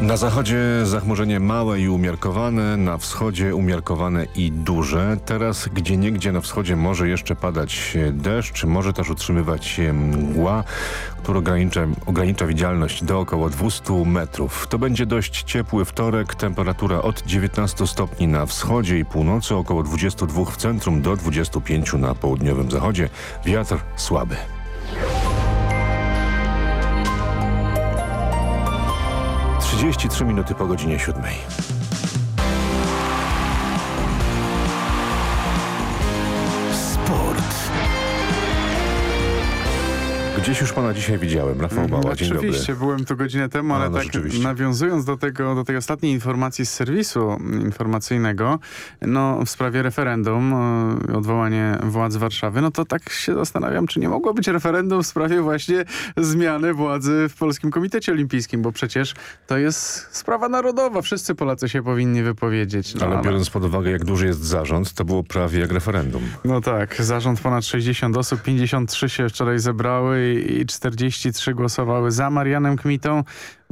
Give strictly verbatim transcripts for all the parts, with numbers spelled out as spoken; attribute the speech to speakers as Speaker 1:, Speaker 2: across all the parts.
Speaker 1: Na zachodzie zachmurzenie małe i umiarkowane, na wschodzie umiarkowane i duże. Teraz gdzieniegdzie na wschodzie może jeszcze padać deszcz, może też utrzymywać się mgła, która ogranicza, ogranicza widzialność do około dwustu metrów. To będzie dość ciepły wtorek, temperatura od dziewiętnastu stopni na wschodzie i północy, około dwudziestu dwóch w centrum do dwudziestu pięciu na południowym zachodzie. Wiatr słaby. trzydzieści trzy minuty po godzinie siódmej. Sport. Gdzieś już pana dzisiaj widziałem, Rafał Bała. Dzień dobry.
Speaker 2: Oczywiście, byłem tu godzinę temu, ale
Speaker 1: no,
Speaker 2: tak nawiązując do tego, do tej ostatniej informacji z serwisu informacyjnego, no w sprawie referendum, odwołanie władz Warszawy, no to tak się zastanawiam, czy nie mogło być referendum w sprawie właśnie zmiany władzy w Polskim Komitecie Olimpijskim, bo przecież to jest sprawa narodowa, wszyscy Polacy się powinni wypowiedzieć. No,
Speaker 1: ale,
Speaker 2: ale
Speaker 1: biorąc pod uwagę, jak duży jest zarząd, to było prawie jak referendum.
Speaker 2: No tak, zarząd ponad sześćdziesiąt osób, pięćdziesiąt trzy się wczoraj zebrały i czterdzieści trzy głosowały za Marianem Kmitą,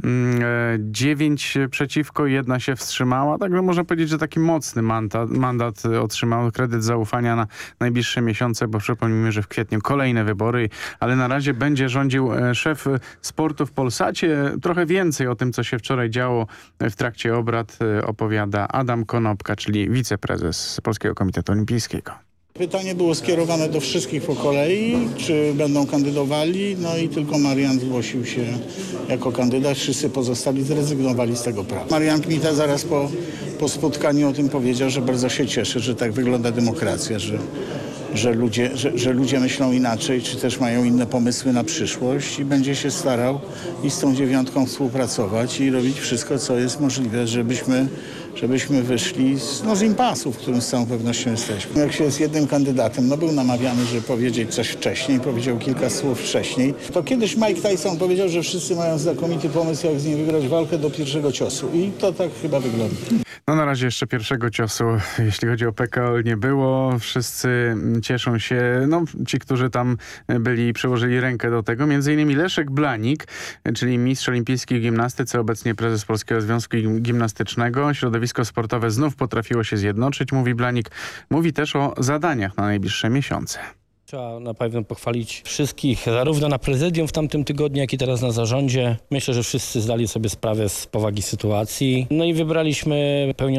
Speaker 2: dziewięć przeciwko, jedna się wstrzymała. Także można powiedzieć, że taki mocny mandat, mandat otrzymał, kredyt zaufania na najbliższe miesiące, bo przypomnijmy, że w kwietniu kolejne wybory, ale na razie będzie rządził szef sportu w Polsacie. Trochę więcej o tym, co się wczoraj działo w trakcie obrad, opowiada Adam Konopka, czyli wiceprezes Polskiego Komitetu Olimpijskiego.
Speaker 3: Pytanie było skierowane do wszystkich po kolei, czy będą kandydowali, no i tylko Marian zgłosił się jako kandydat, wszyscy pozostali zrezygnowali z tego prawa. Marian Kmita zaraz po, po spotkaniu o tym powiedział, że bardzo się cieszy, że tak wygląda demokracja, że, że, ludzie, że, że ludzie myślą inaczej, czy też mają inne pomysły na przyszłość i będzie się starał i z tą dziewiątką współpracować i robić wszystko, co jest możliwe, żebyśmy żebyśmy wyszli z, no, z impasu, w którym z całą pewnością jesteśmy. Jak się jest jednym kandydatem, no był namawiany, żeby powiedzieć coś wcześniej, powiedział kilka słów wcześniej. To kiedyś Mike Tyson powiedział, że wszyscy mają znakomity pomysł, jak z nim wygrać walkę do pierwszego ciosu. I to tak chyba wygląda.
Speaker 2: No na razie jeszcze pierwszego ciosu, jeśli chodzi o P K O, nie było. Wszyscy cieszą się, no ci, którzy tam byli i przyłożyli rękę do tego. Między innymi Leszek Blanik, czyli mistrz olimpijski w gimnastyce, obecnie prezes Polskiego Związku Gimnastycznego. Środowisko sportowe znów potrafiło się zjednoczyć, mówi Blanik. Mówi też o zadaniach na najbliższe miesiące.
Speaker 4: Trzeba na pewno pochwalić wszystkich, zarówno na prezydium w tamtym tygodniu, jak i teraz na zarządzie. Myślę, że wszyscy zdali sobie sprawę z powagi sytuacji. No i wybraliśmy pełniącego